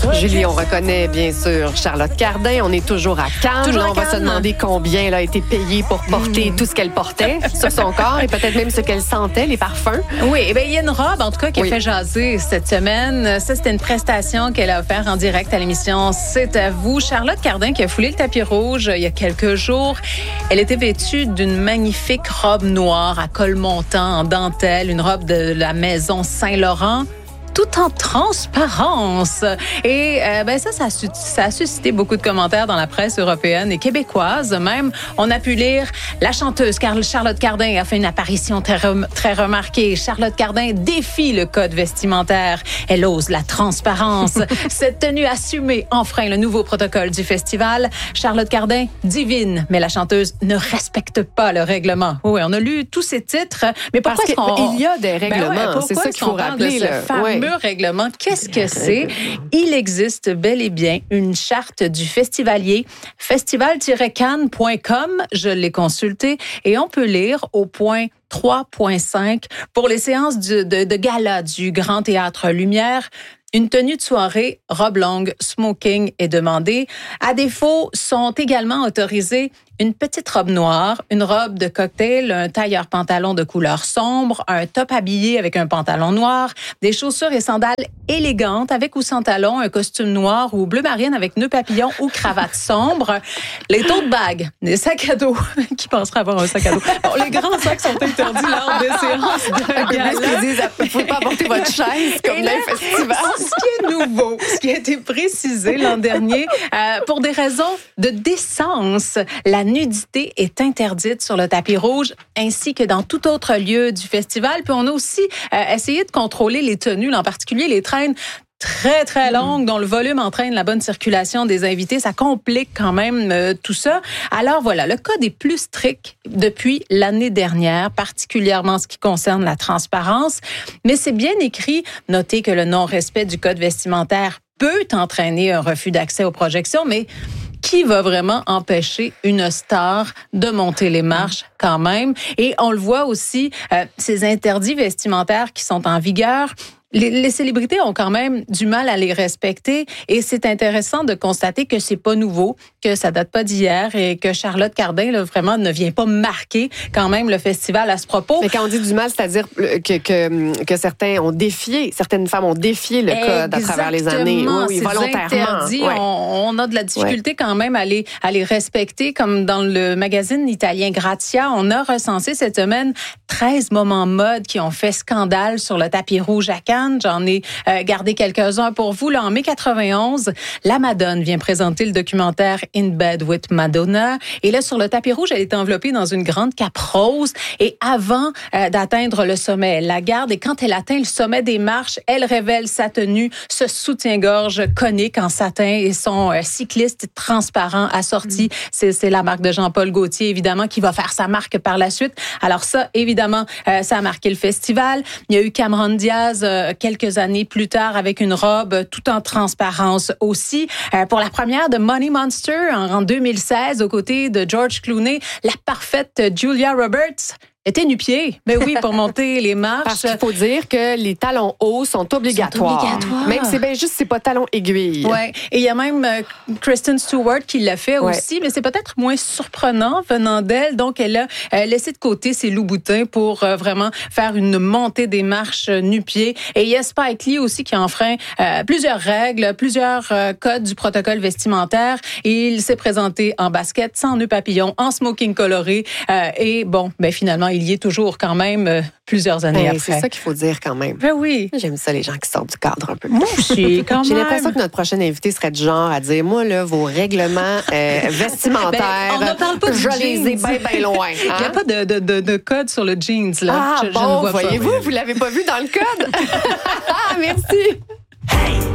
Julie, on reconnaît bien sûr Charlotte Cardin. On est toujours à Cannes. Toujours là, à on va se Cannes. demander combien elle a été payée pour porter tout ce qu'elle portait sur son corps et peut-être même ce qu'elle sentait, les parfums. Oui, eh bien, il y a une robe, en tout cas, qui a fait jaser cette semaine. Ça, c'était une prestation qu'elle a offerte en direct à l'émission C'est à vous. Charlotte Cardin, qui a foulé le tapis rouge il y a quelques jours. Elle était vêtue d'une magnifique robe noire à col montant, en dentelle, une robe de la maison Saint-Laurent, tout en transparence. Et ça a suscité beaucoup de commentaires dans la presse européenne et québécoise. Même, on a pu lire la chanteuse Charlotte Cardin a fait une apparition très remarquée. Charlotte Cardin défie le code vestimentaire. Elle ose la transparence. Cette tenue assumée enfreint le nouveau protocole du festival. Charlotte Cardin divine, mais la chanteuse ne respecte pas le règlement. Oui, on a lu tous ces titres, mais pourquoi Parce qu'il y a des règlements, c'est ça qu'il faut rappeler. Règlement, qu'est-ce que c'est? Il existe bel et bien une charte du festivalier, festival-cannes.com. Je l'ai consulté et on peut lire au point 3.5 pour les séances de gala du Grand Théâtre Lumière. Une tenue de soirée, robe longue, smoking est demandée. À défaut, sont également autorisées une petite robe noire, une robe de cocktail, un tailleur pantalon de couleur sombre, un top habillé avec un pantalon noir, des chaussures et sandales élégantes avec ou sans talons, un costume noir ou bleu marine avec nœud papillon ou cravate sombre, les tote bags, des sacs à dos. Qui penserait avoir un sac à dos? Bon, les grands sacs sont interdits lors des séances de gala. Ils disent, vous ne pouvez pas apporter votre chaise comme dans le festival. Ce qui est nouveau, ce qui a été précisé l'an dernier, pour des raisons de décence, la nudité est interdite sur le tapis rouge ainsi que dans tout autre lieu du festival. Puis on a aussi essayé de contrôler les tenues, en particulier les traînes très, très longues dont le volume entraîne la bonne circulation des invités. Ça complique quand même tout ça. Alors voilà, le code est plus strict depuis l'année dernière, particulièrement en ce qui concerne la transparence. Mais c'est bien écrit. Notez que le non-respect du code vestimentaire peut entraîner un refus d'accès aux projections, mais qui va vraiment empêcher une star de monter les marches quand même? Et on le voit aussi, ces interdits vestimentaires qui sont en vigueur, les célébrités ont quand même du mal à les respecter et c'est intéressant de constater que c'est pas nouveau, que ça date pas d'hier et que Charlotte Cardin là, vraiment ne vient pas marquer quand même le festival à ce propos. Mais quand on dit du mal, c'est-à-dire que certaines femmes ont défié le code à travers les années. Oui, volontairement. Interdits, on a de la difficulté quand même à les respecter. Comme dans le magazine italien Grazia, on a recensé cette semaine 13 moments mode qui ont fait scandale sur le tapis rouge à Cannes. J'en ai gardé quelques-uns pour vous. Là, en mai 91, la Madone vient présenter le documentaire In Bed with Madonna. Et là, sur le tapis rouge, elle est enveloppée dans une grande cape rose. Et avant d'atteindre le sommet, elle la garde. Et quand elle atteint le sommet des marches, elle révèle sa tenue, ce soutien-gorge conique en satin et son cycliste transparent assorti. C'est la marque de Jean-Paul Gaultier, évidemment, qui va faire sa marque par la suite. Alors ça, évidemment, ça a marqué le festival. Il y a eu Cameron Diaz quelques années plus tard avec une robe tout en transparence aussi. Pour la première de Money Monster en 2016, aux côtés de George Clooney, la parfaite Julia Roberts était nu-pied. Ben oui, pour monter les marches. Parce qu'il faut dire que les talons hauts sont obligatoires. Même c'est bien juste, c'est pas talons aiguilles. Ouais. Et il y a même Kristen Stewart qui l'a fait aussi, mais c'est peut-être moins surprenant venant d'elle. Donc, elle a laissé de côté ses loups-boutins pour vraiment faire une montée des marches nu-pied. Et il y a Spike Lee aussi qui enfreint plusieurs règles, plusieurs codes du protocole vestimentaire. Et il s'est présenté en basket, sans nœud papillon, en smoking coloré. Et bon, ben finalement, il y est toujours quand même plusieurs années après. C'est ça qu'il faut dire quand même. Ben oui. J'aime ça, les gens qui sortent du cadre un peu. Moi aussi, quand même. J'ai l'impression que notre prochaine invité serait du genre à dire, moi, là, vos règlements vestimentaires, on ne parle pas je les ai bien loin. Hein? Il n'y a pas de code sur le jeans, là. Ah, je ne vois voyez-vous, pas. vous l'avez pas vu dans le code? Merci.